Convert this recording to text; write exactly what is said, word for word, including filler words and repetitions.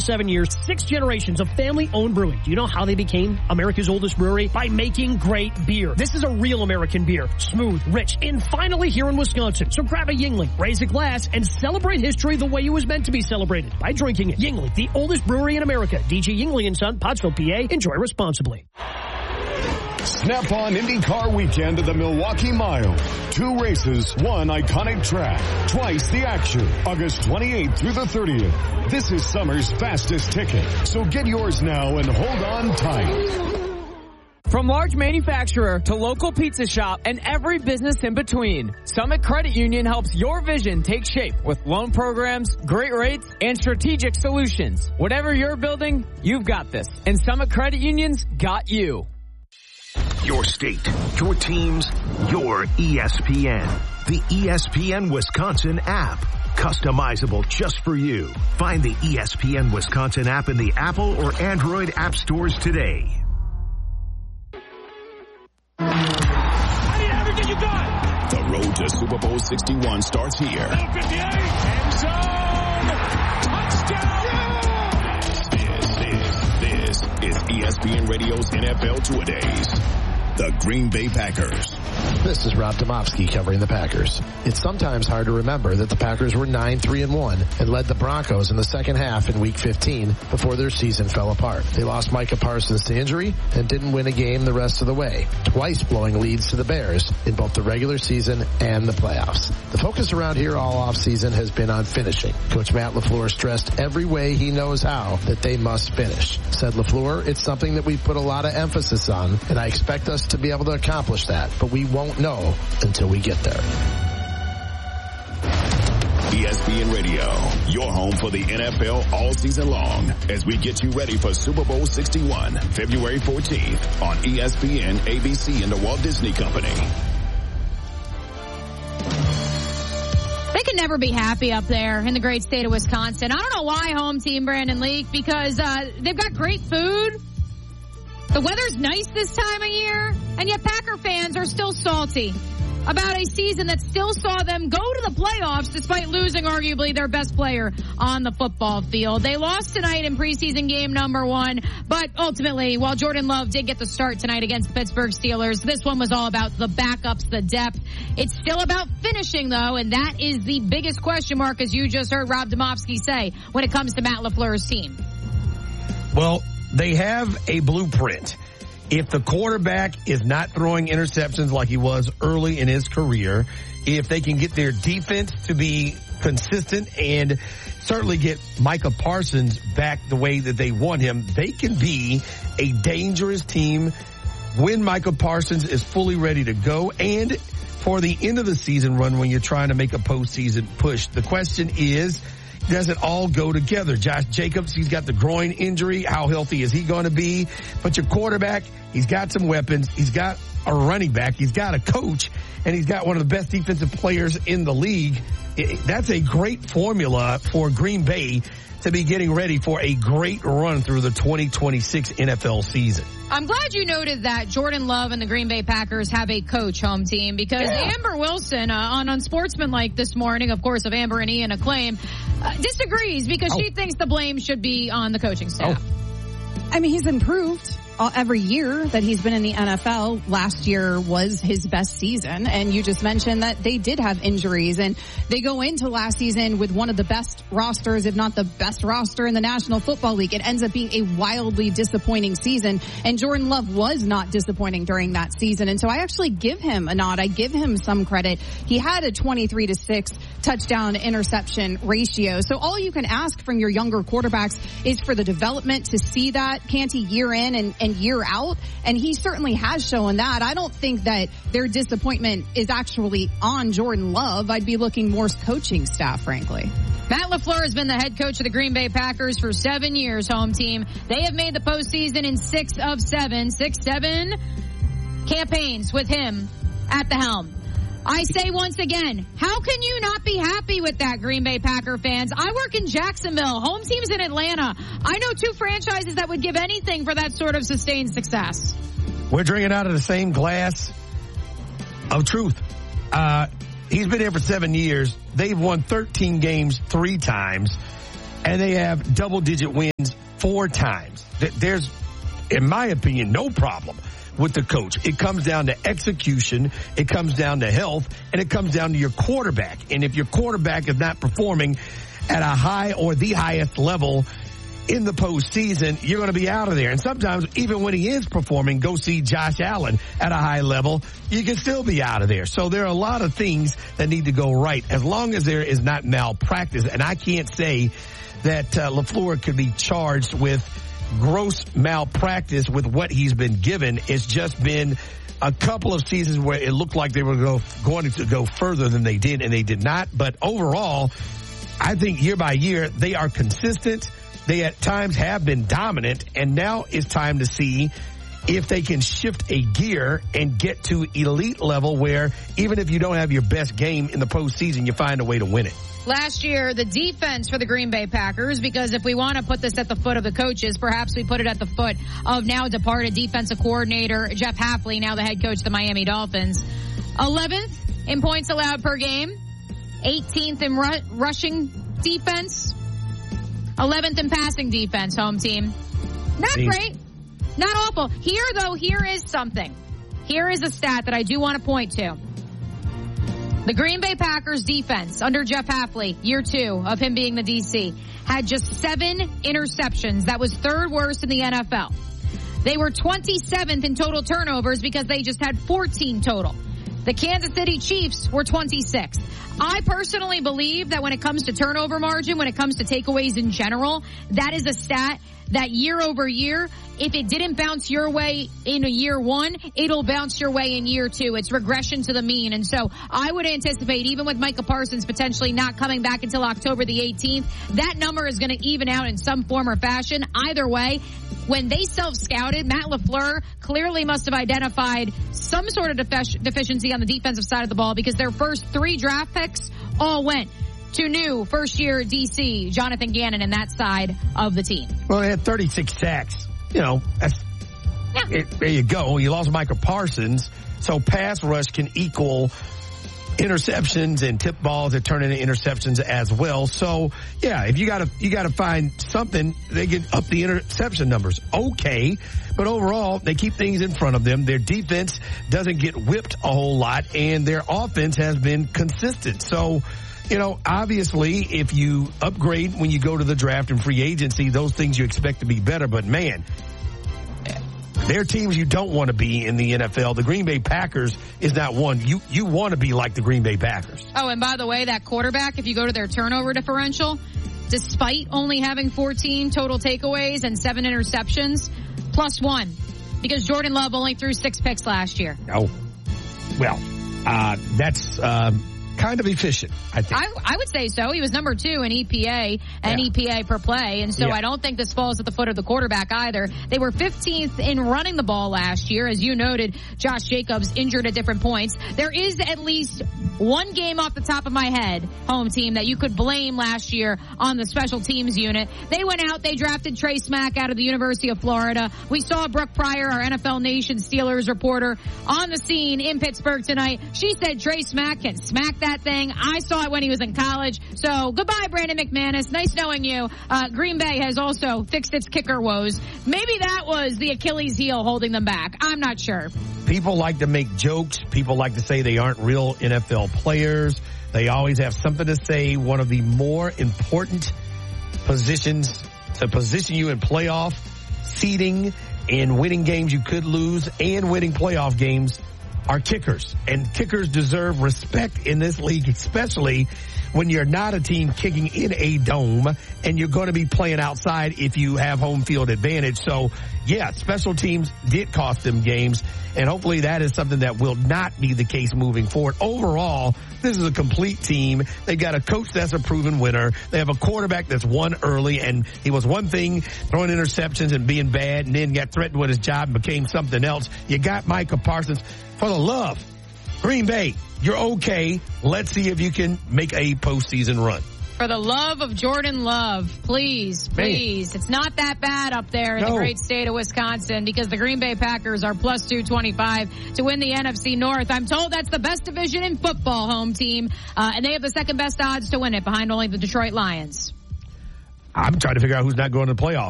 Seven years, six generations of family-owned brewing. Do you know how they became America's oldest brewery? By making great beer. This is a real American beer. Smooth, rich, and finally here in Wisconsin. So grab a Yuengling, raise a glass, and celebrate history the way it was meant to be celebrated. By drinking it. Yuengling, the oldest brewery in America. D G Yuengling and Son, Pottsville, P A. Enjoy responsibly. Snap-on IndyCar weekend at the Milwaukee Mile. Two races, one iconic track, twice the action. August twenty-eighth through the thirtieth. This is summer's fastest ticket. So get yours now and hold on tight. From large manufacturer to local pizza shop and every business in between, Summit Credit Union helps your vision take shape with loan programs, great rates, and strategic solutions. Whatever you're building, you've got this. And Summit Credit Union's got you. Your state, your teams, your E S P N. The E S P N Wisconsin app. Customizable just for you. Find the E S P N Wisconsin app in the Apple or Android app stores today. I need everything you got. The road to Super Bowl sixty-one starts here. fifty-eight, end zone, touchdown. This, this, this is E S P N Radio's N F L Two-A-Days. The Green Bay Packers. This is Rob Domofsky covering the Packers. It's sometimes hard to remember that the Packers were nine three and one and led the Broncos in the second half in week fifteen before their season fell apart. They lost Micah Parsons to injury and didn't win a game the rest of the way, twice blowing leads to the Bears in both the regular season and the playoffs. The focus around here all offseason has been on finishing. Coach Matt LaFleur stressed every way he knows how that they must finish. Said LaFleur, it's something that we've put a lot of emphasis on, and I expect us to be able to accomplish that, but we won't know until we get there. E S P N Radio, your home for the N F L all season long, as we get you ready for Super Bowl sixty-one, February fourteenth on E S P N, A B C, and the Walt Disney Company. They can never be happy up there in the great state of Wisconsin. I don't know why, home team Brandon Leak, because uh, they've got great food. The weather's nice this time of year, and yet Packer fans are still salty about a season that still saw them go to the playoffs despite losing arguably their best player on the football field. They lost tonight in preseason game number one, but ultimately, while Jordan Love did get the start tonight against the Pittsburgh Steelers, this one was all about the backups, the depth. It's still about finishing, though, and that is the biggest question mark, as you just heard Rob Domofsky say, when it comes to Matt LaFleur's team. Well, they have a blueprint. If the quarterback is not throwing interceptions like he was early in his career, if they can get their defense to be consistent and certainly get Micah Parsons back the way that they want him, they can be a dangerous team when Micah Parsons is fully ready to go and for the end of the season run when you're trying to make a postseason push. The question is, does it all go together? Josh Jacobs, he's got the groin injury. How healthy is he going to be? But your quarterback, he's got some weapons. He's got a running back. He's got a coach. And he's got one of the best defensive players in the league. It, that's a great formula for Green Bay to be getting ready for a great run through the twenty twenty-six N F L season. I'm glad you noted that Jordan Love and the Green Bay Packers have a coach, home team, because yeah. Amber Wilson uh, on Unsportsmanlike this morning, of course, of Amber and Ian Acclaim, uh, disagrees because oh. she thinks the blame should be on the coaching staff. Oh. I mean, he's improved every year that he's been in the N F L. Last year was his best season, and you just mentioned that they did have injuries, and they go into last season with one of the best rosters, if not the best roster in the National Football League. It ends up being a wildly disappointing season, and Jordan Love was not disappointing during that season, and so I actually give him a nod. I give him some credit. He had a twenty-three to six touchdown interception ratio, so all you can ask from your younger quarterbacks is for the development to see that, Canty, year in and, and year out, and he certainly has shown that. I don't think that their disappointment is actually on Jordan Love. I'd be looking more coaching staff, frankly. Matt LaFleur has been the head coach of the Green Bay Packers for seven years, home team. They have made the postseason in six of seven, six, seven campaigns with him at the helm. I say once again, how can you not be happy with that, Green Bay Packer fans? I work in Jacksonville. Home team's in Atlanta. I know two franchises that would give anything for that sort of sustained success. We're drinking out of the same glass of truth. Uh, he's been here for seven years. They've won thirteen games three times. and they have double-digit wins four times. There's, in my opinion, no problem with the coach. It comes down to execution, it comes down to health, and it comes down to your quarterback. And if your quarterback is not performing at a high or the highest level in the postseason, you're going to be out of there. And sometimes, even when he is performing, go see Josh Allen at a high level, you can still be out of there. So there are a lot of things that need to go right, as long as there is not malpractice. And I can't say that uh, LaFleur could be charged with gross malpractice with what he's been given. It's just been a couple of seasons where it looked like they were go, going to go further than they did, and they did not. But overall, I think year by year, they are consistent. They at times have been dominant, and now it's time to see if they can shift a gear and get to elite level where even if you don't have your best game in the postseason, you find a way to win it. Last year, the defense for the Green Bay Packers, because if we want to put this at the foot of the coaches, perhaps we put it at the foot of now departed defensive coordinator Jeff Hafley, now the head coach of the Miami Dolphins. eleventh in points allowed per game, eighteenth in ru- rushing defense, eleventh in passing defense, home team. Not great. Not awful. Here, though, here is something. Here is a stat that I do want to point to. The Green Bay Packers defense under Jeff Hafley, year two of him being the D C, had just seven interceptions. That was third worst in the N F L. They were twenty-seventh in total turnovers because they just had fourteen total. The Kansas City Chiefs were twenty-sixth. I personally believe that when it comes to turnover margin, when it comes to takeaways in general, that is a stat that year over year, if it didn't bounce your way in a year one, it'll bounce your way in year two. It's regression to the mean. And so I would anticipate, even with Micah Parsons potentially not coming back until October the eighteenth, that number is going to even out in some form or fashion. Either way, when they self-scouted, Matt LaFleur clearly must have identified some sort of defi- deficiency on the defensive side of the ball, because their first three draft picks all went to new first-year D C, Jonathan Gannon, and that side of the team. Well, they had thirty-six sacks. You know, that's, yeah. it, there you go. You lost Micah Parsons, so pass rush can equal interceptions, and tip balls that turn into interceptions as well. So, yeah, if you got to you got to find something, they can up the interception numbers. Okay, but overall, they keep things in front of them. Their defense doesn't get whipped a whole lot, and their offense has been consistent. So, you know, obviously, if you upgrade when you go to the draft and free agency, those things you expect to be better. But, man, there are teams you don't want to be in the N F L. The Green Bay Packers is not one. You you want to be like the Green Bay Packers. Oh, and by the way, that quarterback, if you go to their turnover differential, despite only having fourteen total takeaways and seven interceptions, plus one, because Jordan Love only threw six picks last year. Oh, well, uh, that's uh, kind of efficient, I think. I, I would say so. He was number two in E P A and yeah. E P A per play, and so yeah. I don't think this falls at the foot of the quarterback either. They were fifteenth in running the ball last year. As you noted, Josh Jacobs injured at different points. There is at least one game off the top of my head, home team, that you could blame last year on the special teams unit. They went out, they drafted Trey Smack out of the University of Florida. We saw Brooke Pryor, our N F L Nation Steelers reporter, on the scene in Pittsburgh tonight. She said Trey Smack can smack that thing. I saw it when he was in college. So goodbye, Brandon McManus. Nice knowing you. Uh, Green Bay has also fixed its kicker woes. Maybe that was the Achilles heel holding them back. I'm not sure. People like to make jokes. People like to say they aren't real N F L players. They always have something to say. One of the more important positions to position you in playoff seeding and winning games you could lose and winning playoff games are kickers. And kickers deserve respect in this league, especially when you're not a team kicking in a dome and you're going to be playing outside if you have home field advantage. So, yeah, special teams did cost them games, and hopefully that is something that will not be the case moving forward. Overall, this is a complete team. They got a coach that's a proven winner. They have a quarterback that's won early, and he was one thing, throwing interceptions and being bad, and then got threatened with his job and became something else. You got Micah Parsons. For the love, Green Bay, you're okay. Let's see if you can make a postseason run. For the love of Jordan Love, please, please. Man. It's not that bad up there in no. the great state of Wisconsin, because the Green Bay Packers are plus two twenty-five to win the N F C North. I'm told that's the best division in football, home team, uh, and they have the second best odds to win it, behind only the Detroit Lions. I'm trying to figure out who's not going to the playoffs.